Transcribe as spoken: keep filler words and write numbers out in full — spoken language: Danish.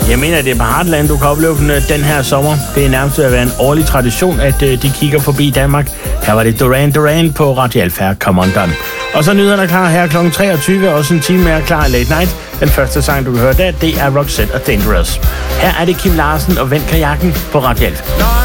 Jeg mener, det er på Heartland, du kan opleve den, den her sommer. Det er nærmest at være en årlig tradition, at uh, de kigger forbi Danmark. Her var det Duran Duran på Radio Alfa. Come on, done. Og så nyhederne er klar her klokken treogtyve, og en time mere klar Late Night. Den første sang, du kan høre der, det er Roxette og Dangerous. Her er det Kim Larsen og Vend Kajakken på Radio Alfa.